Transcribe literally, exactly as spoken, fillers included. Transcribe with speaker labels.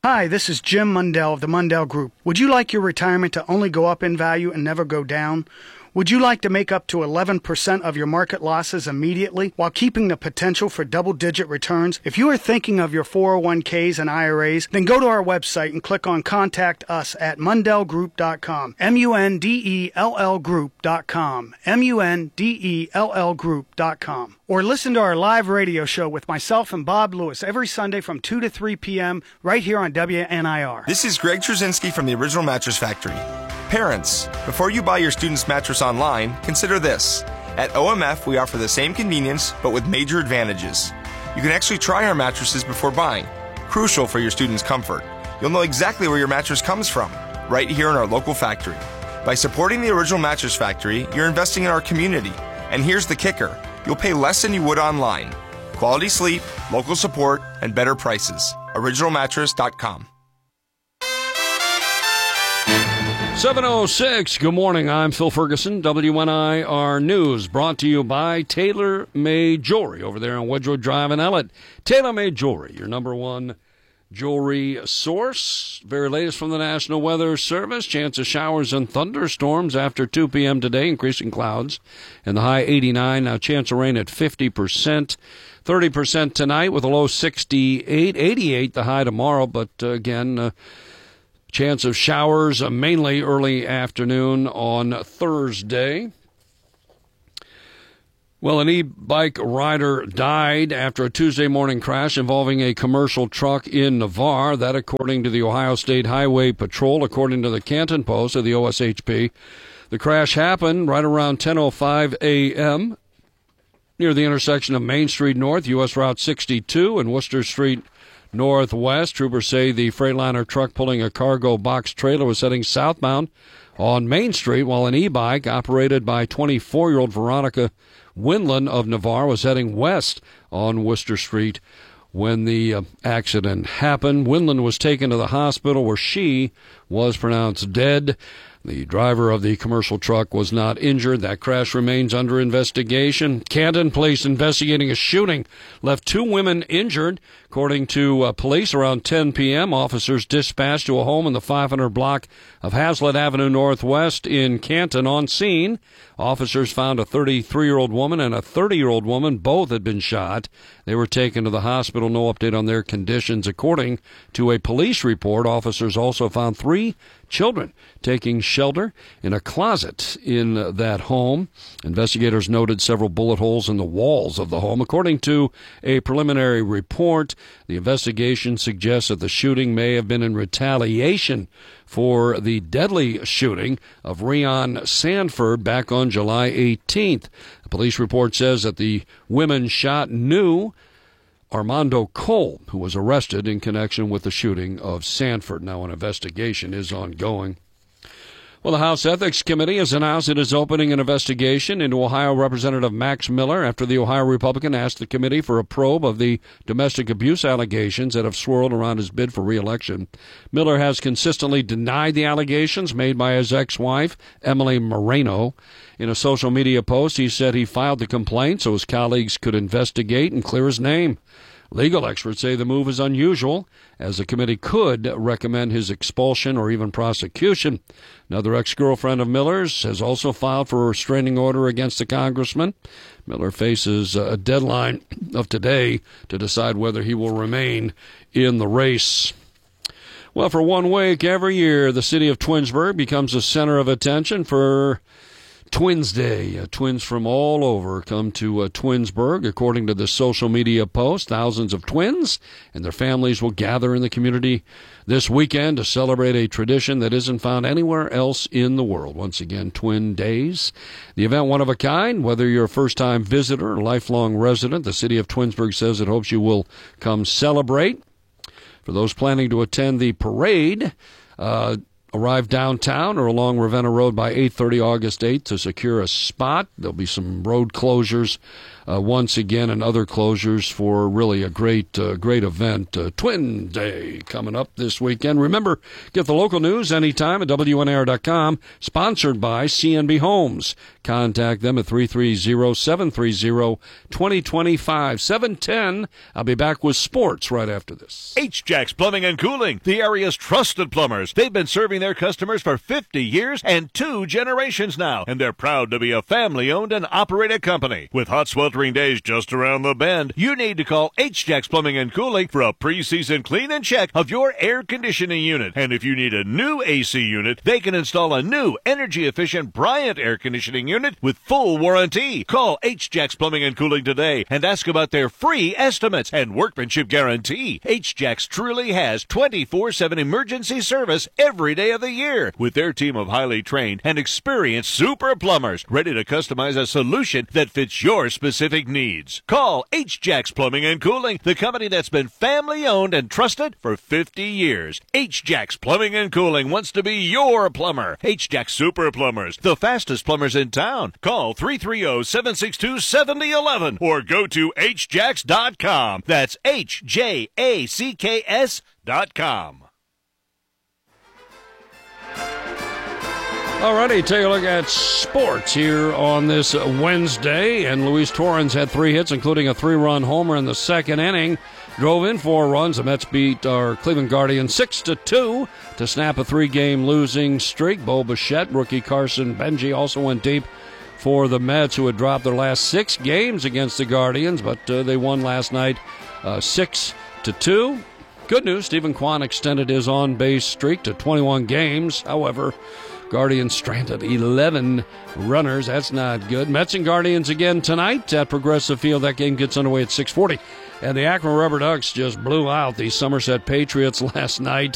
Speaker 1: Hi, this is Jim Mundell of the Mundell Group. Would you like your retirement to only go up in value and never go down? Would you like to make up to eleven percent of your market losses immediately while keeping the potential for double-digit returns? If you are thinking of your four oh one k's and I R As, then go to our website and click on Contact Us at mundell group dot com. M U N D E L L group dot com. M U N D E L L group dot com. Or listen to our live radio show with myself and Bob Lewis every Sunday from two to three p.m. right here on W N I R.
Speaker 2: This is Greg Trzynski from the Original Mattress Factory. Parents, before you buy your student's mattress online, consider this. At O M F, we offer the same convenience, but with major advantages. You can actually try our mattresses before buying, crucial for your student's comfort. You'll know exactly where your mattress comes from, right here in our local factory. By supporting the Original Mattress Factory, you're investing in our community. And here's the kicker. You'll pay less than you would online. Quality sleep, local support, and better prices. original mattress dot com.
Speaker 3: seven oh six, good morning. I'm Phil Ferguson, W N I R News, brought to you by Taylor Made Jewelry over there on Wedgewood Drive in Ellett. Taylor Made Jewelry, your number one jewelry source. Very latest from the National Weather Service. Chance of showers and thunderstorms after two p.m. today, increasing clouds, and the high eighty-nine. Now chance of rain at fifty percent. thirty percent tonight with a low sixty-eight. eighty-eight the high tomorrow, but uh, again, uh, chance of showers uh, mainly early afternoon on Thursday. Well, an e-bike rider died after a Tuesday morning crash involving a commercial truck in Navarre. That, according to the Ohio State Highway Patrol, according to the Canton Post of the O S H P. The crash happened right around ten oh five a.m. near the intersection of Main Street North, U S Route sixty-two, and Worcester Street Northwest. Troopers say the Freightliner truck pulling a cargo box trailer was heading southbound on Main Street, while an e-bike operated by twenty-four-year-old Veronica Winland of Navarre was heading west on Worcester Street when the uh, accident happened. Winland was taken to the hospital where she was pronounced dead. The driver of the commercial truck was not injured. That crash remains under investigation. Canton police investigating a shooting left two women injured. According to uh, police, around ten p.m., officers dispatched to a home in the five hundred block of Hazlitt Avenue Northwest in Canton. On scene, officers found a thirty-three-year-old woman and a thirty-year-old woman. Both had been shot. They were taken to the hospital. No update on their conditions. According to a police report, officers also found three children taking shelter in a closet in that home. Investigators noted several bullet holes in the walls of the home. According to a preliminary report, the investigation suggests that the shooting may have been in retaliation for the deadly shooting of Rion Sanford back on July eighteenth. The police report says that the women shot knew Armando Cole, who was arrested in connection with the shooting of Sanford. Now an investigation is ongoing. Well, the House Ethics Committee has announced it is opening an investigation into Ohio Representative Max Miller after the Ohio Republican asked the committee for a probe of the domestic abuse allegations that have swirled around his bid for re-election. Miller has consistently denied the allegations made by his ex-wife, Emily Moreno. In a social media post, he said he filed the complaint so his colleagues could investigate and clear his name. Legal experts say the move is unusual, as the committee could recommend his expulsion or even prosecution. Another ex-girlfriend of Miller's has also filed for a restraining order against the congressman. Miller faces a deadline of today to decide whether he will remain in the race. Well, for one week every year, the city of Twinsburg becomes a center of attention for Twins Day. Uh, twins from all over come to uh, Twinsburg. According to the social media post, thousands of twins and their families will gather in the community this weekend to celebrate a tradition that isn't found anywhere else in the world. Once again, Twin Days. The event one of a kind. Whether you're a first-time visitor or lifelong resident, the city of Twinsburg says it hopes you will come celebrate. For those planning to attend the parade, uh, arrive downtown or along Ravenna Road by eight thirty August eighth to secure a spot. There'll be some road closures uh, once again, and other closures for really a great, uh, great event. Uh, Twin Day coming up this weekend. Remember, get the local news anytime at W N A R dot com, sponsored by C N B Homes. Contact them at three three zero, seven three zero, two zero two five. seven ten. I'll be back with sports right after this.
Speaker 4: H-Jacks Plumbing and Cooling, the area's trusted plumbers. They've been serving their customers for fifty years and two generations now, and they're proud to be a family-owned and operated company. With hot, sweltering days just around the bend, you need to call H-Jacks Plumbing and Cooling for a pre-season clean and check of your air conditioning unit. And if you need a new A C unit, they can install a new energy-efficient Bryant air conditioning unit with full warranty. Call H-Jacks Plumbing and Cooling today and ask about their free estimates and workmanship guarantee. H-Jacks truly has twenty-four seven emergency service every day of the year with their team of highly trained and experienced super plumbers ready to customize a solution that fits your specific needs. Call H-Jacks Plumbing and Cooling, the company that's been family-owned and trusted for fifty years. H-Jacks Plumbing and Cooling wants to be your plumber. H-Jacks Super Plumbers, the fastest plumbers in town. Call three three zero, seven six two, seven zero one one or go to H jacks dot com. That's H J A C K S dot com.
Speaker 3: All righty, take a look at sports here on this Wednesday. And Luis Torrens had three hits, including a three-run homer in the second inning. Drove in four runs. The Mets beat our Cleveland Guardians six to two to snap a three-game losing streak. Bo Bichette, rookie Carson Benji also went deep for the Mets, who had dropped their last six games against the Guardians, but uh, they won last night uh, six to two. Good news, Stephen Kwan extended his on-base streak to twenty-one games. However, Guardians stranded eleven runners. That's not good. Mets and Guardians again tonight at Progressive Field. That game gets underway at six forty. And the Akron Rubber Ducks just blew out the Somerset Patriots last night.